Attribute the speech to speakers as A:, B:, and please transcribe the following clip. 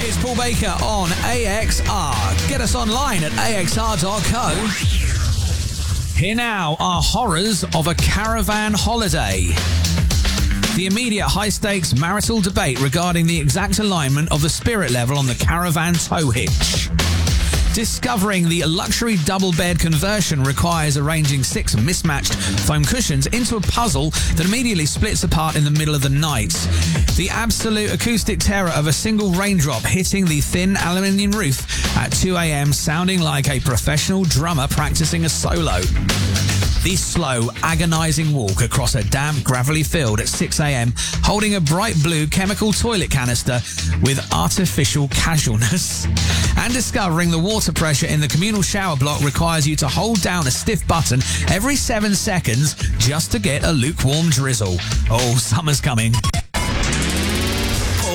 A: It's Paul Baker on AXR. Get us online at axr.co. Here now are horrors of a caravan holiday. The immediate high-stakes marital debate regarding the exact alignment of the spirit level on the caravan tow hitch. Discovering the luxury double bed conversion requires arranging 6 mismatched foam cushions into a puzzle that immediately splits apart in the middle of the night. The absolute acoustic terror of a single raindrop hitting the thin aluminium roof at 2 a.m. sounding like a professional drummer practicing a solo. The slow, agonising walk across a damp, gravelly field at 6 a.m, holding a bright blue chemical toilet canister with artificial casualness. And discovering the water pressure in the communal shower block requires you to hold down a stiff button every 7 seconds just to get a lukewarm drizzle. Oh, summer's coming.